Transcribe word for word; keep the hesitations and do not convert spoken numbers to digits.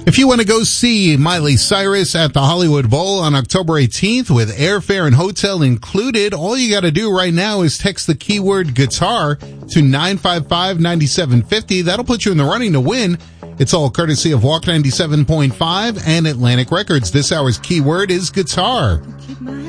If you want to go see Miley Cyrus at the Hollywood Bowl on October eighteenth with airfare and hotel included, all you got to do right now is text the keyword guitar to nine five five, nine seven five zero. That'll put you in the running to win. It's all courtesy of Walk ninety-seven point five and Atlantic Records. This hour's keyword is guitar.